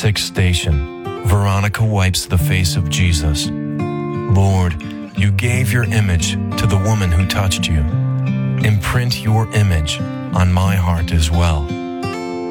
Sixth station. Veronica wipes the face of Jesus. Lord, you gave your image to the woman who touched you. Imprint your image on my heart as well.